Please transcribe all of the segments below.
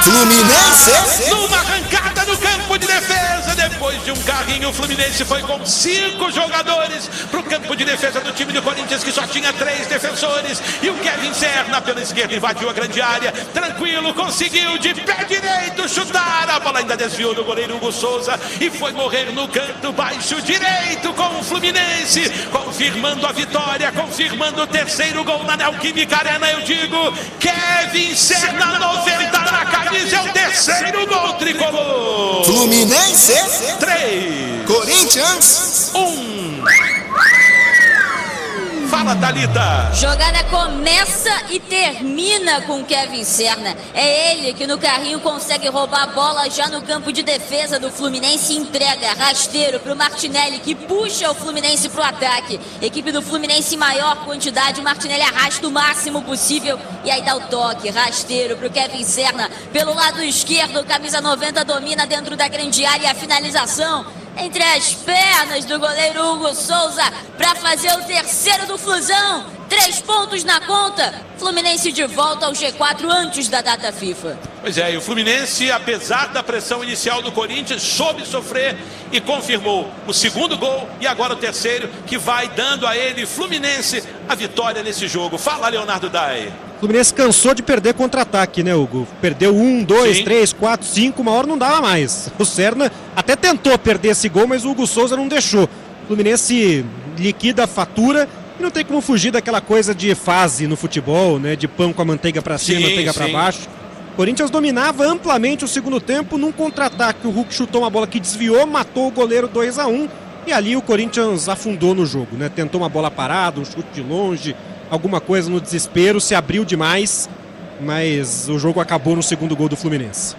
Fluminense! Numa arrancada no campo de defesa, depois de um carrinho, o Fluminense foi com 5 jogadores pro campo de defesa do time do Corinthians, que só tinha 3 defensores, e o Kevin Serna pela esquerda invadiu a grande área, tranquilo, conseguiu de pé direito chutar, a bola ainda desviou do goleiro Hugo Souza e foi morrer no canto baixo direito com o Fluminense, confirmando a vitória, confirmando o terceiro gol na Neoquímica Arena. Eu digo, Kevin Serna, 90 na camisa, é o terceiro gol tricolor. Fluminense 3, Corinthians 1. Fala, Thalita. Jogada começa e termina com Kevin Serna. É ele que no carrinho consegue roubar a bola já no campo de defesa do Fluminense e entrega rasteiro pro Martinelli, que puxa o Fluminense pro ataque. Equipe do Fluminense em maior quantidade, Martinelli arrasta o máximo possível e aí dá o toque rasteiro pro Kevin Serna. Pelo lado esquerdo, camisa 90 domina dentro da grande área, e a finalização entre as pernas do goleiro Hugo Souza para fazer o terceiro do Flusão. 3 pontos na conta. Fluminense de volta ao G4 antes da data FIFA. Pois é, e o Fluminense, apesar da pressão inicial do Corinthians, soube sofrer e confirmou o segundo gol e agora o terceiro, que vai dando a ele, Fluminense, a vitória nesse jogo. Fala, Leonardo Dai. O Fluminense cansou de perder contra-ataque, né, Hugo? Perdeu 1, 2, Sim. 3, 4, 5, uma hora não dava mais. O Serna até tentou perder esse gol, mas o Hugo Souza não deixou. O Fluminense liquida a fatura e não tem como fugir daquela coisa de fase no futebol, né? De pão com a manteiga pra cima, manteiga pra baixo. O Corinthians dominava amplamente o segundo tempo num contra-ataque. O Hulk chutou uma bola que desviou, matou o goleiro 2-1 e ali o Corinthians afundou no jogo, né? Tentou uma bola parada, um chute de longe, alguma coisa no desespero, se abriu demais, mas o jogo acabou no segundo gol do Fluminense.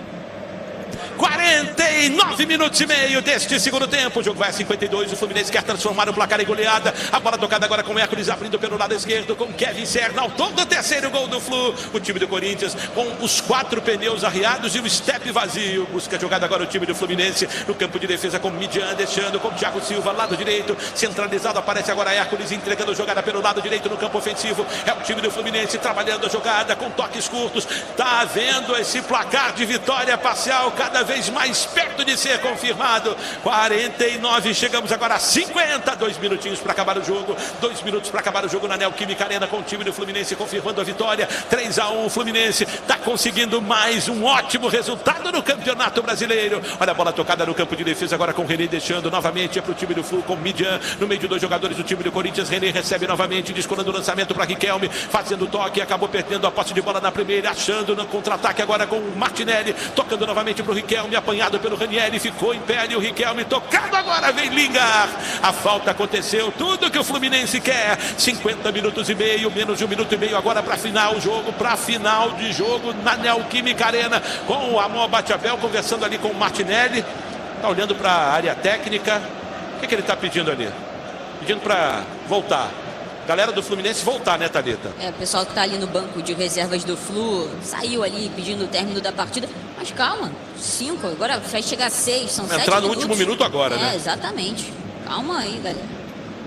49 minutos e meio deste segundo tempo. O jogo vai a 52. O Fluminense quer transformar o placar em goleada. A bola tocada agora com o Hércules abrindo pelo lado esquerdo com Kevin Serna. Autor do terceiro gol do Flu. O time do Corinthians com os 4 pneus arriados e o step vazio. Busca a jogada agora o time do Fluminense no campo de defesa com Midian, deixando com Thiago Silva, lado direito. Centralizado, aparece agora Hércules entregando jogada pelo lado direito no campo ofensivo. É o time do Fluminense trabalhando a jogada com toques curtos. Tá vendo esse placar de vitória parcial cada vez mais perto de ser confirmado. 49, chegamos agora a 50. 2 minutinhos para acabar o jogo. 2 minutos para acabar o jogo na Neoquímica Arena com o time do Fluminense confirmando a vitória. 3-1. O Fluminense está conseguindo mais um ótimo resultado no Campeonato Brasileiro. Olha a bola tocada no campo de defesa agora com o René deixando novamente para o time do Flu com Midian no meio de 2 jogadores do time do Corinthians. René recebe novamente, descolando o lançamento para Riquelme, fazendo toque, acabou perdendo a posse de bola na primeira, achando no contra-ataque agora com o Martinelli, tocando novamente para o Riquelme, apanhado pelo Ranieri, ficou em pé e o Riquelme tocando agora, vem Lingard. A falta aconteceu, tudo que o Fluminense quer. 50 minutos e meio, menos de 1 minuto e meio agora para final o jogo, para final de jogo na Neoquímica Arena, com o Amor Batiabel conversando ali com o Martinelli, tá olhando para a área técnica. O que ele tá pedindo ali? Pedindo para voltar. Galera do Fluminense voltar, né, Thalita? O pessoal que tá ali no banco de reservas do Flu saiu ali pedindo o término da partida. Mas calma, 5, agora vai chegar a 6, são 7 minutos. Entrar no último minuto agora, né? Exatamente. Calma aí, galera.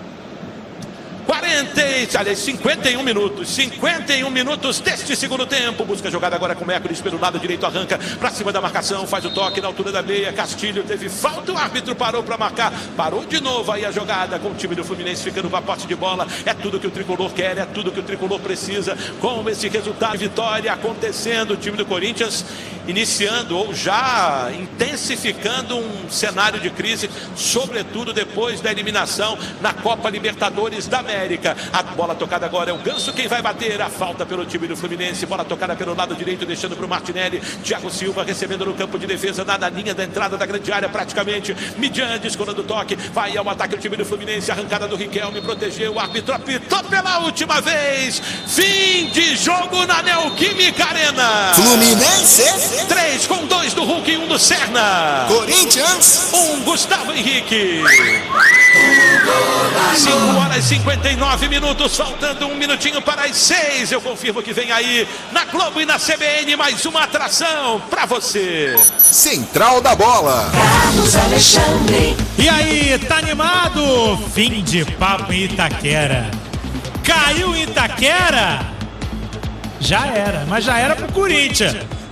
51 minutos. 51 minutos deste segundo tempo. Busca a jogada agora com o Hércules pelo lado direito, arranca pra cima da marcação, faz o toque na altura da meia. Castilho teve falta, o árbitro parou pra marcar. Parou de novo aí a jogada com o time do Fluminense ficando com a posse de bola. É tudo que o tricolor quer, é tudo que o tricolor precisa. Com esse resultado, vitória acontecendo, o time do Corinthians iniciando ou já intensificando um cenário de crise, sobretudo depois da eliminação na Copa Libertadores da América. A bola tocada agora é o Ganso quem vai bater. A falta pelo time do Fluminense. Bola tocada pelo lado direito, deixando para o Martinelli. Thiago Silva recebendo no campo de defesa, na linha da entrada da grande área praticamente. Midian descolando o toque. Vai ao ataque o time do Fluminense. Arrancada do Riquelme, protegeu. O árbitro apitou pela última vez. Fim de jogo na Neoquímica Arena. Fluminense 3 com 2 do Hulk e 1 do Serna. Corinthians 1 Gustavo Henrique. 5 horas e 59 minutos, faltando 1 minutinho para as 6. Eu confirmo que vem aí na Globo e na CBN mais uma atração para você. Central da Bola. Carlos Alexandre. E aí, tá animado? Fim de papo em Itaquera. Caiu em Itaquera? Já era, mas já era pro Corinthians.